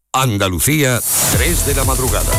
Andalucía, 3 de la madrugada.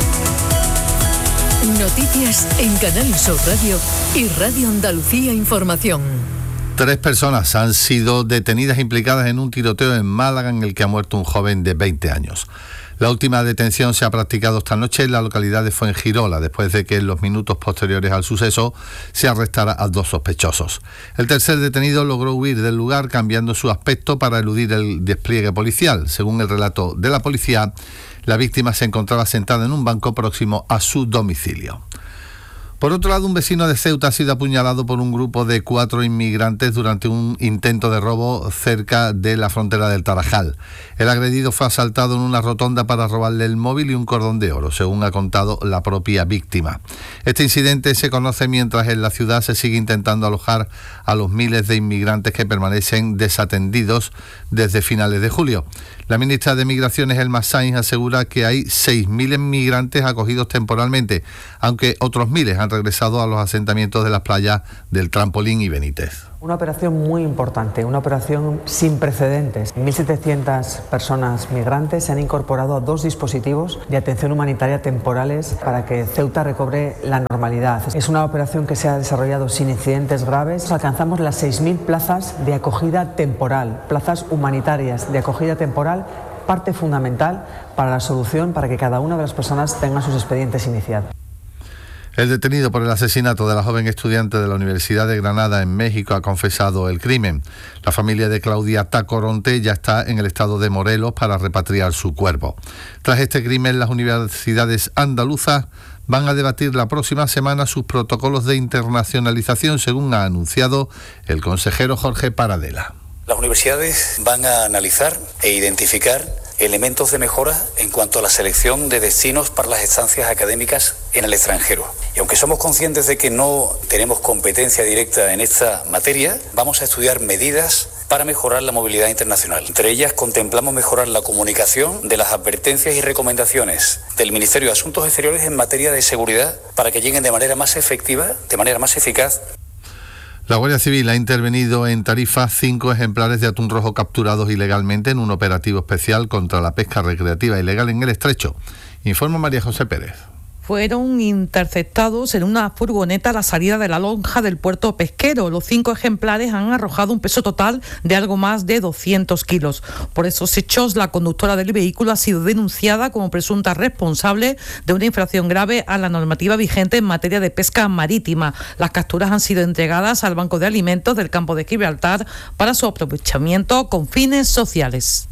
Noticias en Canal Sur Radio y Radio Andalucía Información. 3 personas han sido detenidas implicadas en un tiroteo en Málaga en el que ha muerto un joven de 20 años. La última detención se ha practicado esta noche en la localidad de Fuengirola, después de que en los minutos posteriores al suceso se arrestara a 2 sospechosos. El tercer detenido logró huir del lugar cambiando su aspecto para eludir el despliegue policial. Según el relato de la policía, la víctima se encontraba sentada en un banco próximo a su domicilio. Por otro lado, un vecino de Ceuta ha sido apuñalado por un grupo de 4 inmigrantes durante un intento de robo cerca de la frontera del Tarajal. El agredido fue asaltado en una rotonda para robarle el móvil y un cordón de oro, según ha contado la propia víctima. Este incidente se conoce mientras en la ciudad se sigue intentando alojar a los miles de inmigrantes que permanecen desatendidos desde finales de julio. La ministra de Migraciones, Elma Sainz, asegura que hay 6.000 inmigrantes acogidos temporalmente, aunque otros miles han regresado a los asentamientos de las playas del Trampolín y Benítez. Una operación muy importante, una operación sin precedentes. 1.700 personas migrantes se han incorporado a 2 dispositivos de atención humanitaria temporales para que Ceuta recobre la normalidad. Es una operación que se ha desarrollado sin incidentes graves. Alcanzamos las 6.000 plazas de acogida temporal, plazas humanitarias de acogida temporal, parte fundamental para la solución para que cada una de las personas tenga sus expedientes iniciados. El detenido por el asesinato de la joven estudiante de la Universidad de Granada en México ha confesado el crimen. La familia de Claudia Tacoronte ya está en el estado de Morelos para repatriar su cuerpo. Tras este crimen, las universidades andaluzas van a debatir la próxima semana sus protocolos de internacionalización, según ha anunciado el consejero Jorge Paradela. Las universidades van a analizar e identificar elementos de mejora en cuanto a la selección de destinos para las estancias académicas en el extranjero. Y aunque somos conscientes de que no tenemos competencia directa en esta materia, vamos a estudiar medidas para mejorar la movilidad internacional. Entre ellas, contemplamos mejorar la comunicación de las advertencias y recomendaciones del Ministerio de Asuntos Exteriores en materia de seguridad para que lleguen de manera más efectiva, de manera más eficaz. La Guardia Civil ha intervenido en Tarifa 5 ejemplares de atún rojo capturados ilegalmente en un operativo especial contra la pesca recreativa ilegal en el Estrecho. Informa María José Pérez. Fueron interceptados en una furgoneta a la salida de la lonja del puerto pesquero. Los 5 ejemplares han arrojado un peso total de algo más de 200 kilos. Por esos hechos, la conductora del vehículo ha sido denunciada como presunta responsable de una infracción grave a la normativa vigente en materia de pesca marítima. Las capturas han sido entregadas al Banco de Alimentos del Campo de Gibraltar para su aprovechamiento con fines sociales.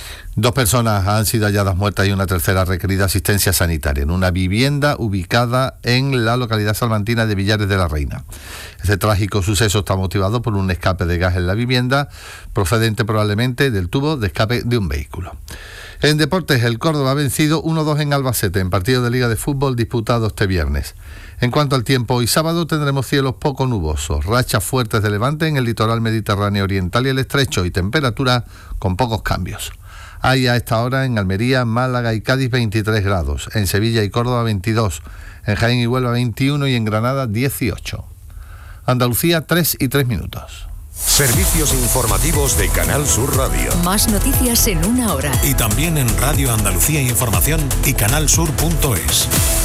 2 personas han sido halladas muertas y una tercera requerida asistencia sanitaria en una vivienda ubicada en la localidad salmantina de Villares de la Reina. Este trágico suceso está motivado por un escape de gas en la vivienda, procedente probablemente del tubo de escape de un vehículo. En deportes, el Córdoba ha vencido 1-2 en Albacete, en partido de Liga de Fútbol disputado este viernes. En cuanto al tiempo, hoy sábado tendremos cielos poco nubosos, rachas fuertes de levante en el litoral mediterráneo oriental y el Estrecho y temperatura con pocos cambios. Hay a esta hora en Almería, Málaga y Cádiz 23 grados, en Sevilla y Córdoba 22, en Jaén y Huelva 21 y en Granada 18. Andalucía 3:03. Servicios informativos de Canal Sur Radio. Más noticias en 1 hora. Y también en Radio Andalucía Información y canalsur.es.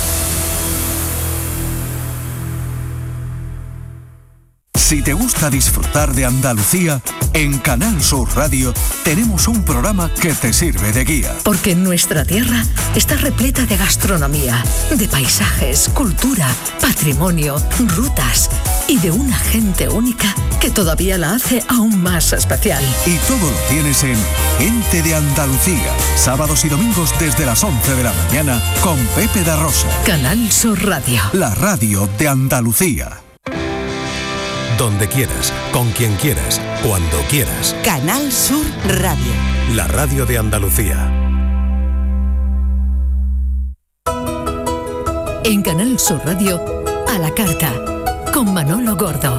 Si te gusta disfrutar de Andalucía, en Canal Sur Radio tenemos un programa que te sirve de guía. Porque nuestra tierra está repleta de gastronomía, de paisajes, cultura, patrimonio, rutas y de una gente única que todavía la hace aún más especial. Y todo lo tienes en Gente de Andalucía, sábados y domingos desde las 11 de la mañana con Pepe da Rosa. Canal Sur Radio. La radio de Andalucía. Donde quieras, con quien quieras, cuando quieras. Canal Sur Radio. La radio de Andalucía. En Canal Sur Radio, a la carta, con Manolo Gordo.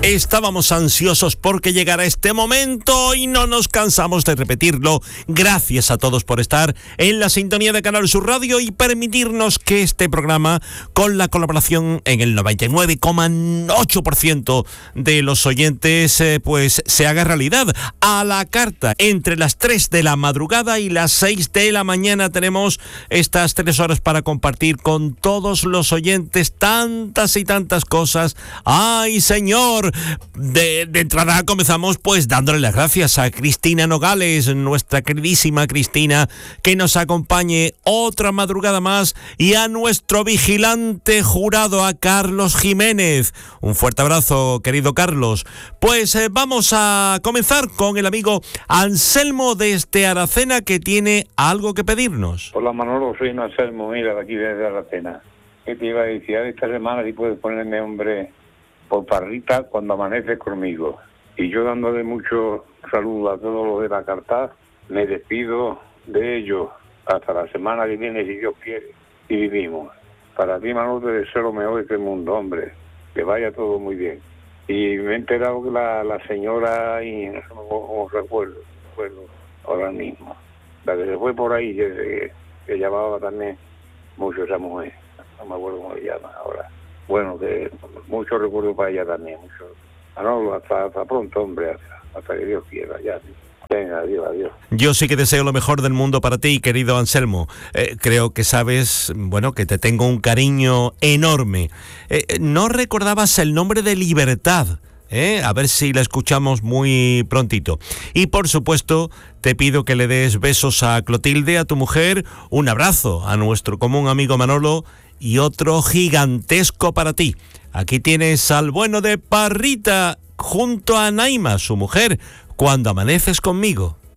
Estábamos ansiosos porque llegara este momento y no nos cansamos de repetirlo. Gracias a todos por estar en la sintonía de Canal Sur Radio y permitirnos que este programa, con la colaboración en el 99,8% de los oyentes, pues se haga realidad a la carta. Entre las 3 de la madrugada y las 6 de la mañana tenemos estas 3 horas para compartir con todos los oyentes tantas y tantas cosas. ¡Ay, señor! De entrada comenzamos pues dándole las gracias a Cristina Nogales, nuestra queridísima Cristina, que nos acompañe otra madrugada más, y a nuestro vigilante jurado, a Carlos Jiménez. Un fuerte abrazo, querido Carlos. Pues vamos a comenzar con el amigo Anselmo desde Aracena, que tiene algo que pedirnos. Hola Manolo, soy Anselmo, mira, de aquí desde Aracena. ¿Qué te iba a decir? Esta semana si puedes ponerme, hombre, por Parrita, cuando amanece conmigo. Y yo, dándole mucho saludo a todos los de la carta, me despido de ellos hasta la semana que viene, si Dios quiere, y vivimos. Para ti, Manolo, te deseo lo mejor de este mundo, hombre, que vaya todo muy bien. Y me he enterado que la señora, y no sé cómo recuerdo ahora mismo, la que se fue por ahí, que llamaba también mucho esa mujer, no me acuerdo cómo se llama ahora. Bueno, que mucho recuerdo para ella también, mucho. No, hasta pronto, hombre, hasta que Dios quiera, ya. Venga, adiós. Yo sí que deseo lo mejor del mundo para ti, querido Anselmo. Creo que sabes, bueno, que te tengo un cariño enorme. ¿No recordabas el nombre de Libertad? A ver si la escuchamos muy prontito. Y por supuesto, te pido que le des besos a Clotilde, a tu mujer, un abrazo a nuestro común amigo Manolo, y otro gigantesco para ti. Aquí tienes al bueno de Parrita junto a Naima, su mujer, cuando amaneces conmigo.